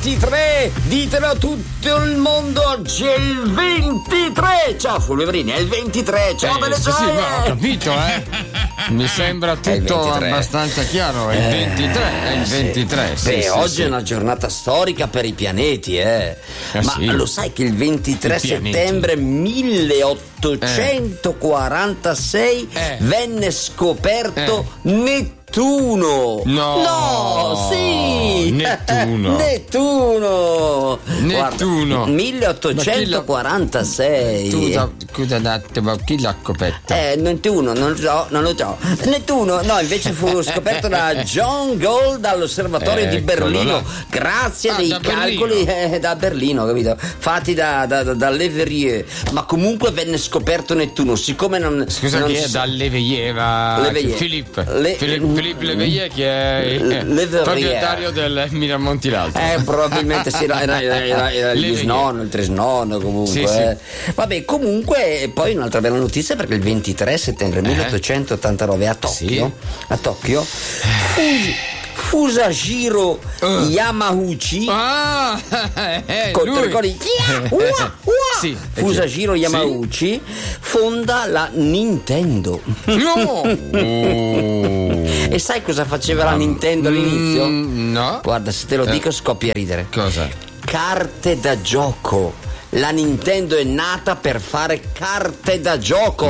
23, ditelo a tutto il mondo, oggi è il 23. Ciao Fulverini, è il 23, ciao belle sì, gioie. ma ho capito, mi sembra tutto abbastanza chiaro, è il 23, è il 23. Beh, oggi è una giornata storica per i pianeti, ma lo sai che il 23 settembre 1846 venne scoperto Nettuno. No, sì, Nettuno. Guarda, 1846. Scusa un attimo, chi l'ha scoperto? Nettuno, non lo so. Nettuno, no, invece fu scoperto da John Gould all'osservatorio di Berlino, grazie a dei calcoli da Berlino, capito? Fatti da Leverrier. Ma comunque venne scoperto Nettuno, siccome non. Scusa, non chi è? Da Leverrier? Philippe Leverrier, che è proprietario del Miramonti-l'Alto. Probabilmente sì, era il bisnonno, il trisnonno, comunque. Sì. Vabbè, comunque, poi un'altra bella notizia, perché il 23 settembre 1889 a Tokyo Fusajiro Yamauchi Fusajiro Yamauchi fonda la Nintendo. E sai cosa faceva la Nintendo all'inizio? No. Guarda, se te lo dico scoppi a ridere. Cosa? Carte da gioco. La Nintendo è nata per fare carte da gioco.